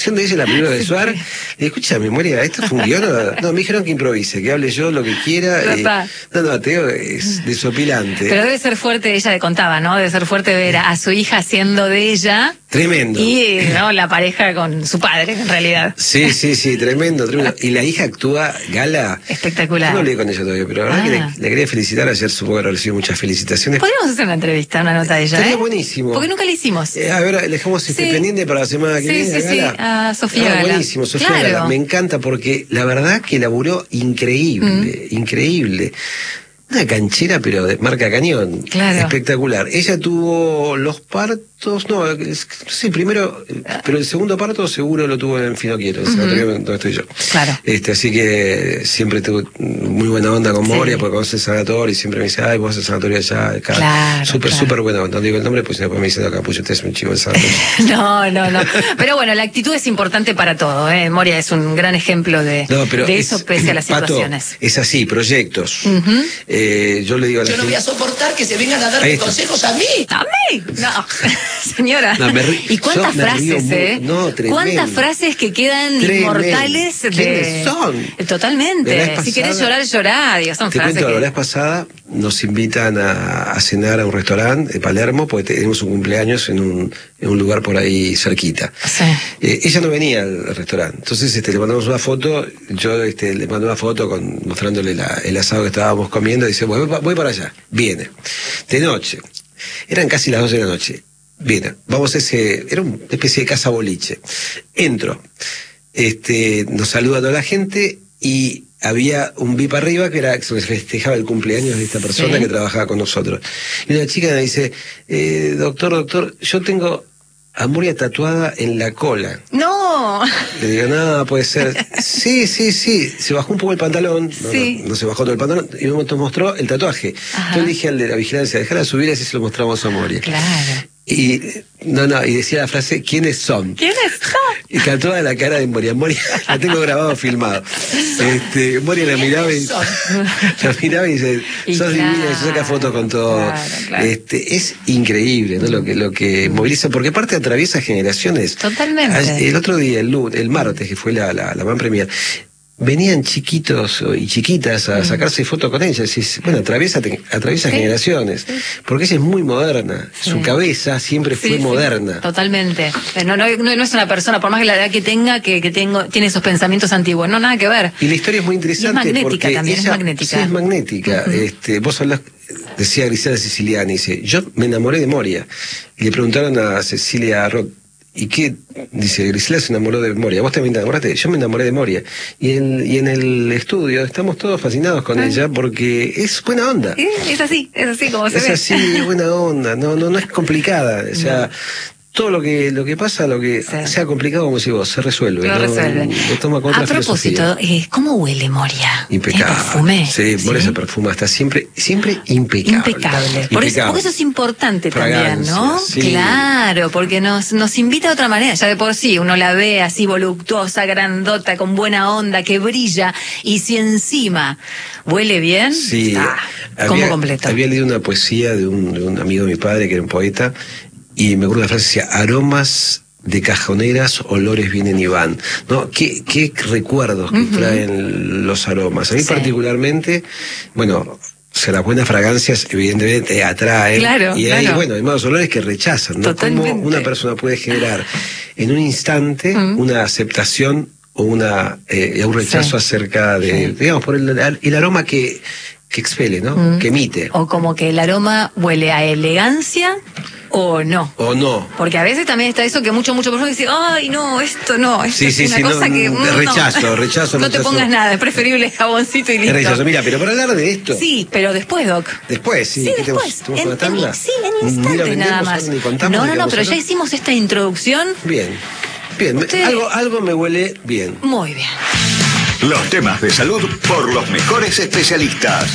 de ella la primera de Suar, y escucha, memoria, ¿esto fue un guión? No, me dijeron que improvise, que hable yo lo que quiera. No, te digo, es desopilante. Pero debe ser fuerte, ella le contaba, ¿no? Debe ser fuerte ver a su hija haciendo de ella. Tremendo. Y, ¿no? La pareja con su padre, en realidad. Sí, tremendo. Y la hija actúa gala. Espectacular. Yo no hablé con ella todavía, pero la verdad que le quería felicitar. Ayer supongo que recibió muchas felicitaciones. Podríamos hacer una entrevista, una nota de ella, Estaría buenísimo. Porque nunca la hicimos. A ver, le dejamos pendiente para la semana que viene. Sí, a Sofía Gala. Buenísimo, Sofía Gala. Me encanta porque la verdad que laburó increíble, increíble. Una canchera, pero de marca cañón. Claro. Espectacular. Ella tuvo los partos, primero, pero el segundo parto seguro lo tuvo en Finocchiaro, donde estoy yo. Claro. Así que siempre tuve muy buena onda con Moria, porque conoce el sanatorio y siempre me dice, ay, vos el sanatorio allá. Claro. Súper buena onda. No digo el nombre, pues después me dicen, no, Capullo, usted es un chico del sanatorio. No. Pero bueno, la actitud es importante para todo, ¿eh? Moria es un gran ejemplo de eso pese a las situaciones. Pato, es así, proyectos. Yo le digo a la gente, no voy a soportar que se vengan a dar consejos a mí. ¿A mí? No, señora. No, ¿Y cuántas frases, cuántas frases que quedan inmortales? ¿Quiénes son? Totalmente. Si querés llorar, llorá. Digo, son frases la vez pasada nos invitan a cenar a un restaurante de Palermo, porque tenemos un cumpleaños en un lugar por ahí cerquita. Sí. Ella no venía al restaurante. Entonces le mandamos una foto, yo le mando una foto mostrándole el asado que estábamos comiendo, y dice, voy para allá. Viene. De noche. Eran casi las 12 de la noche. Viene. Vamos era una especie de casa boliche. Entro. Nos saluda a toda la gente y había un VIP arriba que se festejaba el cumpleaños de esta persona que trabajaba con nosotros. Y una chica me dice, doctor, yo tengo a Moria tatuada en la cola. ¡No! Le digo, no, puede ser. Sí. Se bajó un poco el pantalón. No se bajó todo el pantalón. Y nos mostró el tatuaje. Ajá. Yo le dije al de la vigilancia, dejala subir y así se lo mostramos a Moria. Claro. Y decía la frase, ¿quiénes son? ¿Quiénes son? Y cantó a la cara de Moria. Moria, la tengo grabado, filmado. Moria la miraba y dice, sos divina, y se saca fotos con todo. Claro. Es increíble, ¿no? Lo que moviliza, porque aparte atraviesa generaciones. Totalmente. El otro día, el martes, que fue la Van Premier, venían chiquitos y chiquitas a sacarse fotos con ella. Decís, bueno, atraviesa generaciones. Porque ella es muy moderna. Su cabeza siempre fue moderna. Totalmente. No es una persona, por más que la edad que tenga, tiene esos pensamientos antiguos. No, nada que ver. Y la historia es muy interesante. Y es magnética porque también, ella, es magnética. Sí, es magnética. Vos hablás, decía Griselda Siciliani, dice, yo me enamoré de Moria. Y le preguntaron a Cecilia Roth, ¿y qué? Dice, Griselda se enamoró de Moria. ¿Vos también te enamoraste? Yo me enamoré de Moria. Y en el estudio estamos todos fascinados con ella porque es buena onda. Es así como se ve. Es así, es buena onda. No es complicada. O sea, todo lo que pasa, sea complicado como si vos, se resuelve. Lo resuelve. Lo toma con otra filosofía. ¿Cómo huele Moria? Impecable. ¿Tiene perfume? Sí, Moria se perfuma, está siempre impecable. Porque eso es importante también, ¿no? Sí. Claro, porque nos invita a otra manera. Ya de por sí uno la ve así voluptuosa, grandota, con buena onda, que brilla. Y si encima huele bien, como completo. Había leído una poesía de un amigo de mi padre, que era un poeta, y me acuerdo la frase, decía, aromas de cajoneras, olores vienen y van, ¿no? ¿Qué recuerdos que traen los aromas? A mí particularmente, bueno, las buenas fragancias evidentemente atraen. Claro, y hay malos olores que rechazan, ¿no? Totalmente. Cómo una persona puede generar en un instante una aceptación o un rechazo acerca de, digamos, por el aroma que expele, ¿no? Que emite. O como que el aroma huele a elegancia o no. Porque a veces también está eso que mucho persona dice, ay, no, esto no, esto es una cosa que... rechazo. No te pongas nada, es preferible jaboncito y listo. Rechazo, mira, pero para hablar de esto... Sí, pero después, Doc. Después, sí. Sí, después. ¿Te una tanda? Sí, en instantes nada más. No, pero ya hicimos esta introducción. Bien. Algo me huele bien. Muy bien. Los temas de salud por los mejores especialistas.